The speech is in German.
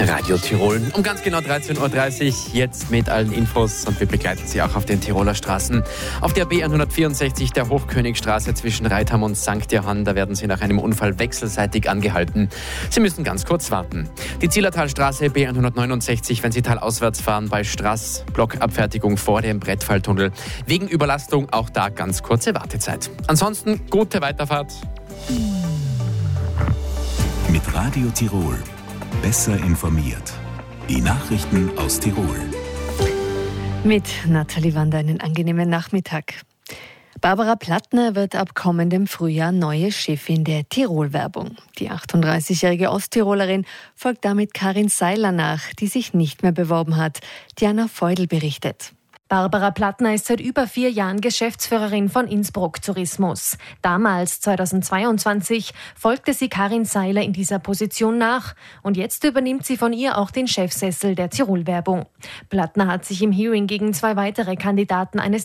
Radio Tirol um ganz genau 13.30 Uhr, jetzt mit allen Infos und wir begleiten Sie auch auf den Tiroler Straßen. Auf der B164, der Hochkönigstraße zwischen Reitham und St. Johann, da werden Sie nach einem Unfall wechselseitig angehalten. Sie müssen ganz kurz warten. Die Zillertalstraße B169, wenn Sie talauswärts fahren, bei Straß, Blockabfertigung vor dem Brettfalltunnel. Wegen Überlastung auch da ganz kurze Wartezeit. Ansonsten gute Weiterfahrt. Mit Radio Tirol. Besser informiert. Die Nachrichten aus Tirol. Mit Nathalie Wander einen angenehmen Nachmittag. Barbara Plattner wird ab kommendem Frühjahr neue Chefin der Tirol-Werbung. Die 38-jährige Osttirolerin folgt damit Karin Seiler nach, die sich nicht mehr beworben hat. Diana Feudel berichtet. Barbara Plattner ist seit über 4 Jahren Geschäftsführerin von Innsbruck Tourismus. Damals, 2022, folgte sie Karin Seiler in dieser Position nach und jetzt übernimmt sie von ihr auch den Chefsessel der Tirol-Werbung. Plattner hat sich im Hearing gegen 2 weitere Kandidaten eines